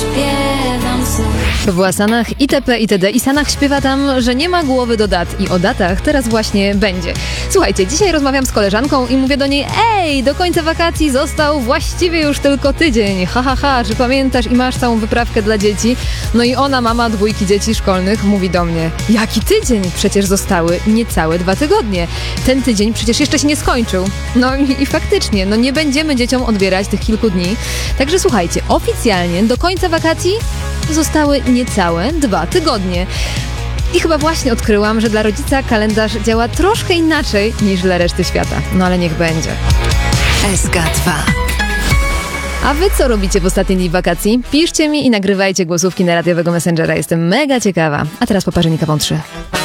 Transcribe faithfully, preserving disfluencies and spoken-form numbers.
zaśpiewam znów. To była Sanach itp. itd. I Sanach śpiewa tam, że nie ma głowy do dat. I o datach teraz właśnie będzie. Słuchajcie, dzisiaj rozmawiam z koleżanką i mówię do niej: ej, do końca wakacji został właściwie już tylko tydzień. Ha, ha, ha, czy pamiętasz i masz całą wyprawkę dla dzieci? No i ona, mama dwójki dzieci szkolnych, mówi do mnie: jaki tydzień? Przecież zostały niecałe dwa tygodnie. Ten tydzień przecież jeszcze się nie skończył. No i, i faktycznie, no nie będziemy dzieciom odbierać tych kilku dni. Także słuchajcie, oficjalnie do końca wakacji zostały niecałe dwa tygodnie. I chyba właśnie odkryłam, że dla rodzica kalendarz działa troszkę inaczej niż dla reszty świata. No ale niech będzie. S K dwa. A wy co robicie w ostatni dni wakacji? Piszcie mi i nagrywajcie głosówki na radiowego Messengera. Jestem mega ciekawa. A teraz poparzę Nikawą trzy.